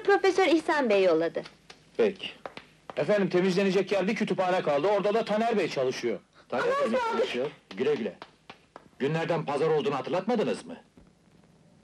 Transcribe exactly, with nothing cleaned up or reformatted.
Profesör İhsan Bey yolladı. Peki. Efendim, temizlenecek yer bir kütüphane kaldı, orada da Taner Bey çalışıyor. Taner Bey mi çalışıyor? Güle güle. Günlerden pazar olduğunu hatırlatmadınız mı?